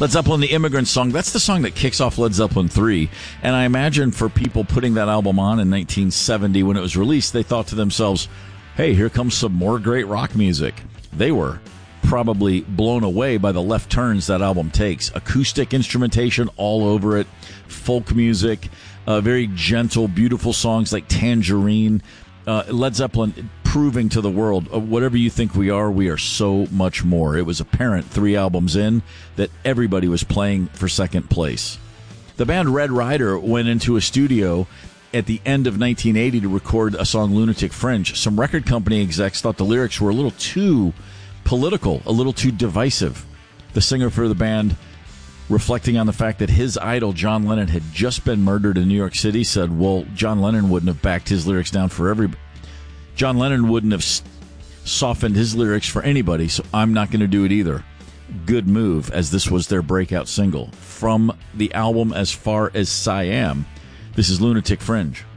Led Zeppelin, The Immigrant Song, that's the song that kicks off Led Zeppelin 3. And I imagine for people putting that album on in 1970 when it was released, they thought to themselves, hey, here comes some more great rock music. They were probably blown away by the left turns that album takes. Acoustic instrumentation all over it, folk music, very gentle, beautiful songs like Tangerine. Led Zeppelin proving to the world, whatever you think we are so much more. It was apparent 3 albums in that everybody was playing for second place. The band Red Rider went into a studio at the end of 1980 to record a song, Lunatic Fringe. Some record company execs thought the lyrics were a little too political, a little too divisive. The singer for the band, reflecting on the fact that his idol, John Lennon, had just been murdered in New York City, said, well, John Lennon wouldn't have backed his lyrics down for everybody. John Lennon wouldn't have softened his lyrics for anybody, so I'm not going to do it either. Good move, as this was their breakout single. From the album As Far as Siam, this is Lunatic Fringe.